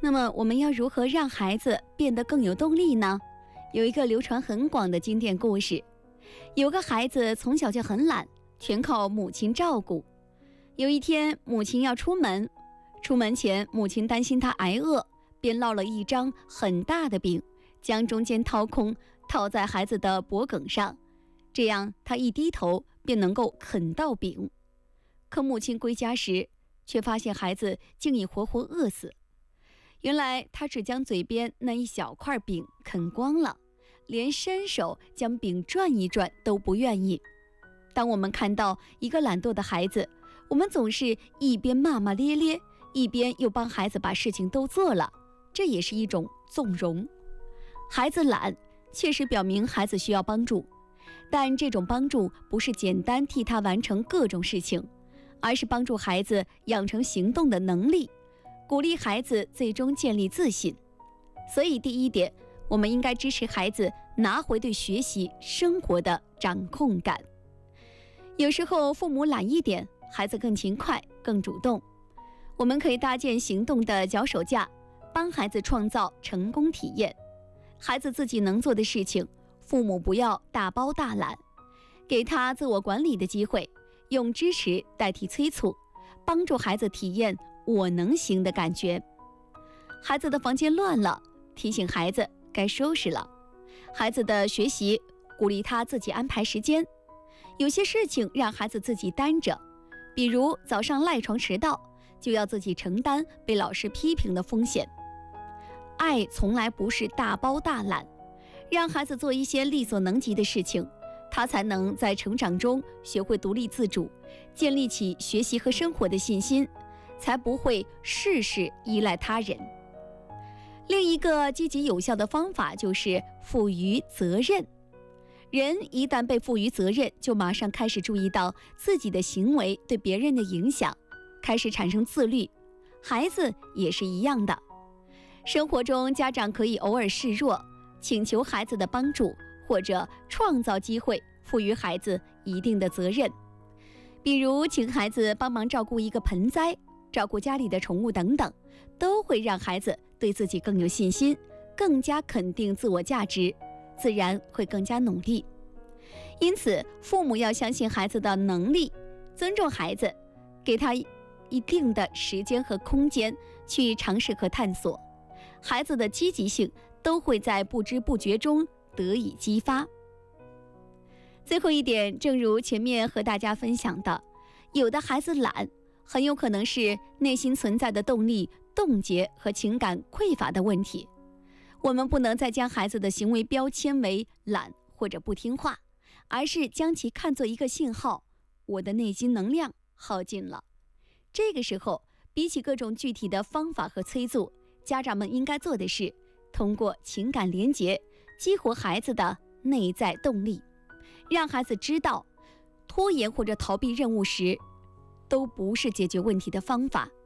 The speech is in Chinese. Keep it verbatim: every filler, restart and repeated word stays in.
那么我们要如何让孩子变得更有动力呢？有一个流传很广的经典故事，有个孩子从小就很懒，全靠母亲照顾。有一天，母亲要出门，出门前母亲担心他挨饿，便烙了一张很大的饼，将中间掏空，套在孩子的脖颈上，这样他一低头便能够啃到饼。可母亲归家时，却发现孩子竟已活活饿死。原来他只将嘴边那一小块饼啃光了，连伸手将饼转一转都不愿意。当我们看到一个懒惰的孩子，我们总是一边骂骂咧咧，一边又帮孩子把事情都做了，这也是一种纵容。孩子懒，确实表明孩子需要帮助，但这种帮助不是简单替他完成各种事情，而是帮助孩子养成行动的能力，鼓励孩子最终建立自信。所以第一点，我们应该支持孩子拿回对学习生活的掌控感。有时候父母懒一点，孩子更勤快更主动。我们可以搭建行动的脚手架，帮孩子创造成功体验。孩子自己能做的事情，父母不要大包大揽，给他自我管理的机会，用支持代替催促，帮助孩子体验我能行的感觉。孩子的房间乱了，提醒孩子该收拾了。孩子的学习，鼓励他自己安排时间。有些事情让孩子自己担着，比如早上赖床迟到，就要自己承担被老师批评的风险。爱从来不是大包大揽，让孩子做一些力所能及的事情，他才能在成长中学会独立自主，建立起学习和生活的信心，才不会事事依赖他人。另一个积极有效的方法就是赋予责任。人一旦被赋予责任，就马上开始注意到自己的行为对别人的影响，开始产生自律。孩子也是一样的。生活中，家长可以偶尔示弱，请求孩子的帮助，或者创造机会，赋予孩子一定的责任。比如请孩子帮忙照顾一个盆栽，照顾家里的宠物等等，都会让孩子对自己更有信心，更加肯定自我价值，自然会更加努力。因此，父母要相信孩子的能力，尊重孩子，给他一定的时间和空间去尝试和探索，孩子的积极性都会在不知不觉中得以激发。最后一点，正如前面和大家分享的，有的孩子懒，很有可能是内心存在的动力冻结和情感匮乏的问题。我们不能再将孩子的行为标签为懒或者不听话，而是将其看作一个信号，我的内心能量耗尽了。这个时候，比起各种具体的方法和催促，家长们应该做的是通过情感连结，激活孩子的内在动力，让孩子知道拖延或者逃避任务时都不是解决问题的方法，